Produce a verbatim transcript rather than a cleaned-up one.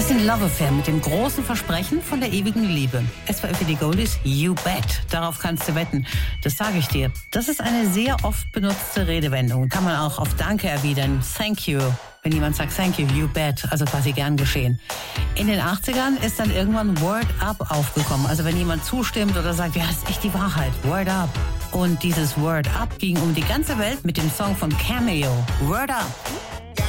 Das ist ein Love Affair mit dem großen Versprechen von der ewigen Liebe. Es war für die Goldies You Bet. Darauf kannst du wetten. Das sage ich dir. Das ist eine sehr oft benutzte Redewendung. Kann man auch auf Danke erwidern. Thank you. Wenn jemand sagt Thank you, you bet, also quasi gern geschehen. In den achtzigern ist dann irgendwann Word Up aufgekommen. Also wenn jemand zustimmt oder sagt, ja, das ist echt die Wahrheit. Word Up. Und dieses Word Up ging um die ganze Welt mit dem Song von Cameo. Word Up.